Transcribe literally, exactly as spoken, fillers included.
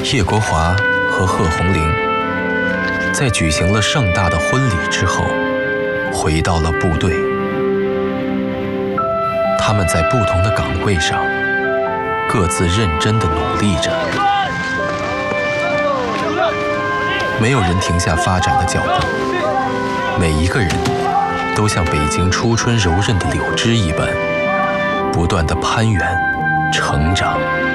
叶国华和贺红玲在举行了盛大的婚礼之后，回到了部队。他们在不同的岗位上，各自认真地努力着，没有人停下发展的脚步，每一个人都像北京初春柔韧的柳枝一般，不断地攀援、成长。